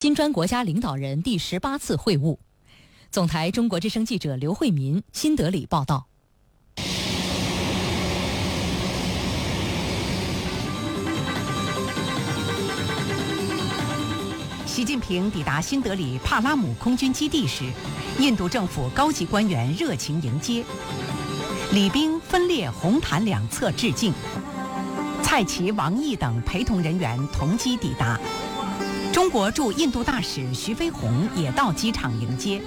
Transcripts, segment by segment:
金砖国家领导人第18次会晤。总台中国之声记者刘慧民新德里报道。 习近平抵达新德里帕拉姆空军基地时，印度政府高级官员热情迎接，礼宾分列红毯两侧致敬。蔡奇、王毅等陪同人员同机抵达。中国驻印度大使徐飞鸿也到机场迎接。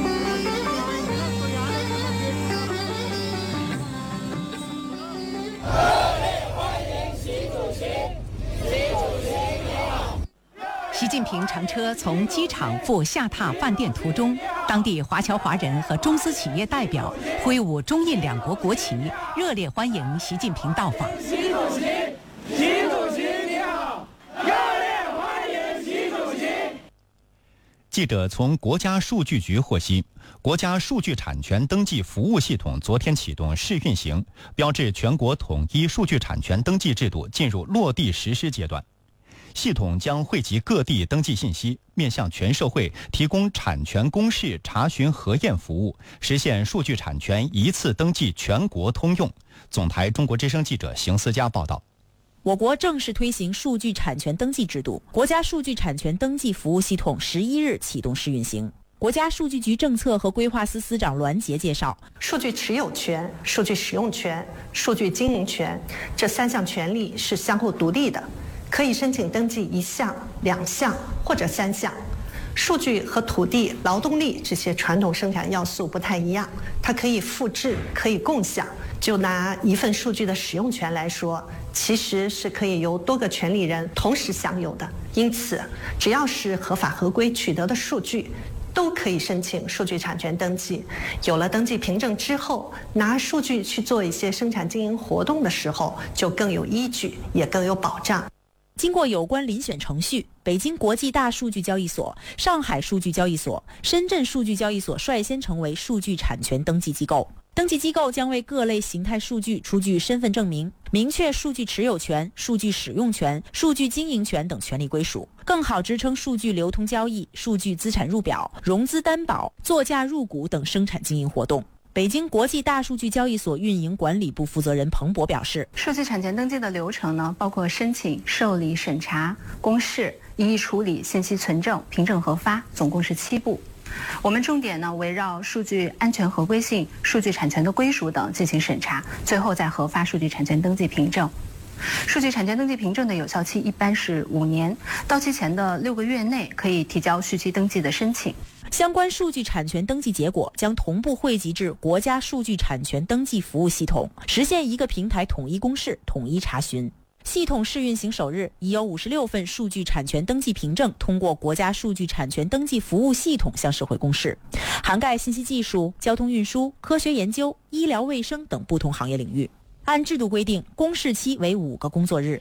习近平乘车从机场赴下榻饭店途中，当地华侨华人和中资企业代表挥舞中印两国国旗，热烈欢迎习近平到访。 习主席，习主席你好，热烈欢迎习主席。 记者从国家数据局获悉，国家数据产权登记服务系统昨天启动试运行，标志全国统一数据产权登记制度进入落地实施阶段。系统将汇集各地登记信息，面向全社会提供产权公示查询核验服务，实现数据产权一次登记全国通用。总台中国之声记者邢思佳报道。 我国正式推行数据产权登记制度，国家数据产权登记服务系统11日启动试运行。国家数据局政策和规划司司长栾杰介绍， 数据持有权、数据使用权、数据经营权这3项权利是相互独立的，可以申请登记1项、2项或者3项。数据和土地、劳动力这些传统生产要素不太一样，它可以复制，可以共享。就拿一份数据的使用权来说，其实是可以由多个权利人同时享有的。因此，只要是合法合规取得的数据，都可以申请数据产权登记。有了登记凭证之后，拿数据去做一些生产经营活动的时候，就更有依据，也更有保障。 经过有关遴选程序，北京国际大数据交易所、上海数据交易所、深圳数据交易所率先成为数据产权登记机构。登记机构将为各类形态数据出具身份证明，明确数据持有权、数据使用权、数据经营权等权利归属，更好支撑数据流通交易、数据资产入表、融资担保、作价入股等生产经营活动。北京国际大数据交易所运营管理部负责人彭博表示， 数据产权登记的流程呢，包括申请、受理、审查、公示、一一处理、信息存证、凭证核发，总共是7步。我们重点呢围绕数据安全合规性、数据产权的归属等进行审查，最后再核发数据产权登记凭证。数据产权登记凭证的有效期一般是5年，到期前的6个月内可以提交续期登记的申请。 相关数据产权登记结果将同步汇集至国家数据产权登记服务系统，实现一个平台统一公示、统一查询。系统试运行首日，已有56份数据产权登记凭证通过国家数据产权登记服务系统向社会公示，涵盖信息技术、交通运输、科学研究、医疗卫生等不同行业领域。按制度规定，公示期为5个工作日。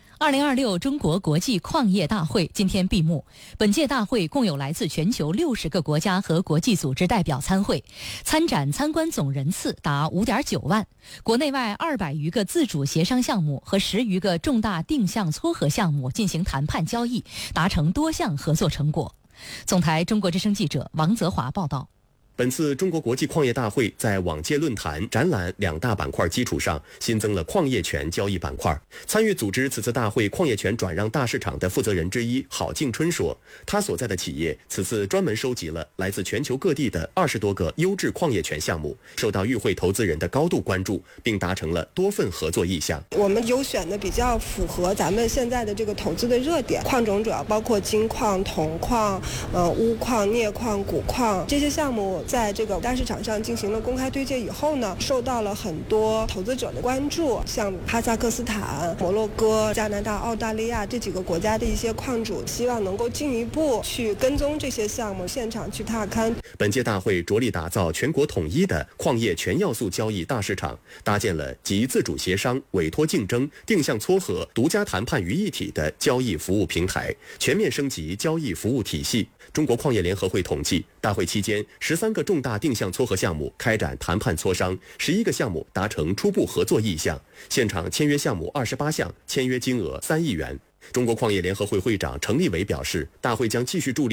2026中国国际矿业大会今天闭幕。本届大会共有来自全球60个国家和国际组织代表参会，参展参观总人次达5.9万，国内外200余个自主协商项目和10余个重大定向撮合项目进行谈判交易，达成多项合作成果。总台中国之声记者王泽华报道。 本次中国国际矿业大会在往届论坛、展览2大板块基础上，新增了矿业权交易板块。参与组织此次大会矿业权转让大市场的负责人之一郝敬春说，他所在的企业此次专门收集了来自全球各地的20多个优质矿业权项目，受到与会投资人的高度关注，并达成了多份合作意向。 我们优选的比较符合咱们现在的这个投资的热点，矿种主要包括金矿、铜矿、钨矿、镍矿、钴矿这些项目。在这个大市场上进行了公开推介以后呢，受到了很多投资者的关注，像哈萨克斯坦、摩洛哥、加拿大、澳大利亚这几个国家的一些矿主希望能够进一步去跟踪这些项目，现场去踏勘。 本届大会着力打造全国统一的矿业全要素交易大市场，搭建了集自主协商、委托竞争、定向撮合、独家谈判于一体的交易服务平台，全面升级交易服务体系。中国矿业联合会统计，大会期间13个重大定向撮合项目开展谈判磋商，11个项目达成初步合作意向，现场签约项目28项，签约金额3亿元。中国矿业联合会会长程立伟表示，大会将继续助力